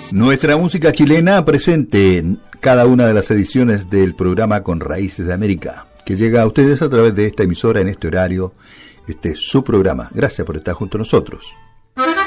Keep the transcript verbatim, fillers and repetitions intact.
Nuestra música chilena presente en cada una de las ediciones del programa Con Raíces de América, que llega a ustedes a través de esta emisora en este horario, este es su programa. Gracias por estar junto a nosotros.